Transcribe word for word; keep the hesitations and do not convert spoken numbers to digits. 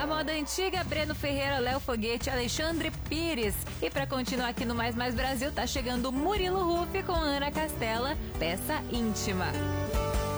A moda antiga, Breno Ferreira, Léo Foguete, Alexandre Pires. E pra continuar aqui no Mais Mais Brasil, tá chegando Murilo Huff com Ana Castela, Peça Íntima.